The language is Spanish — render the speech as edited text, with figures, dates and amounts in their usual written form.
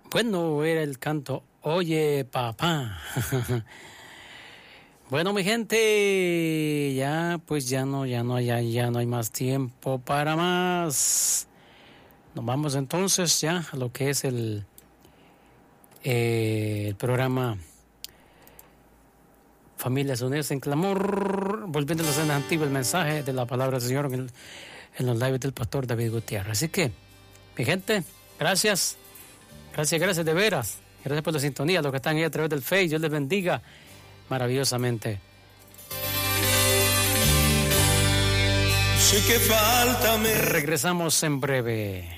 Bueno, era el canto Oye Papá. Bueno, mi gente, ya no hay más tiempo para más. Nos vamos entonces ya a lo que es el programa Familias Unidas en Clamor, volviendo a la escena antigua, el mensaje de la palabra del Señor en los lives del pastor David Gutiérrez. Así que, mi gente, gracias de veras. Gracias por la sintonía, los que están ahí a través del Face. Dios les bendiga maravillosamente. Sé que falta Regresamos en breve.